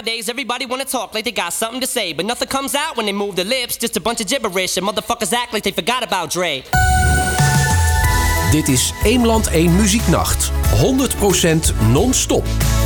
Nowadays, everybody wanna talk like they got something to say, but nothing comes out when they move their lips. Just a bunch of gibberish, and motherfuckers act like they forgot about Dre. Dit is Eemland 1 Muzieknacht. 100% non-stop.